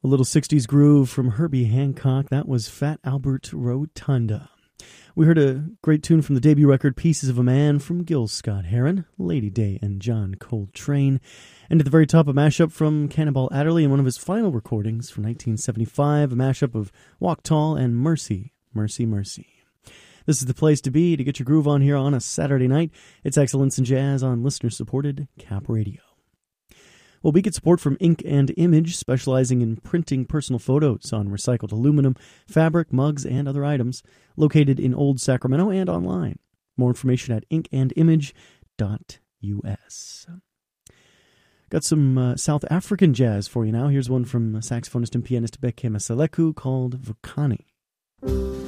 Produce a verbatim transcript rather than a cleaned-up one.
A little sixties groove from Herbie Hancock. That was Fat Albert Rotunda. We heard a great tune from the debut record Pieces of a Man from Gil Scott-Heron, Lady Day and John Coltrane. And at the very top, a mashup from Cannonball Adderley in one of his final recordings from nineteen seventy-five, a mashup of Walk Tall and Mercy, Mercy, Mercy. This is the place to be to get your groove on here on a Saturday night. It's Excellence in Jazz on listener-supported Cap Radio. Well, we get support from Ink and Image, specializing in printing personal photos on recycled aluminum, fabric, mugs, and other items, located in Old Sacramento and online. More information at ink and image dot U S. Got some uh, South African jazz for you now. Here's one from saxophonist and pianist Beke Masaleku called Vukani.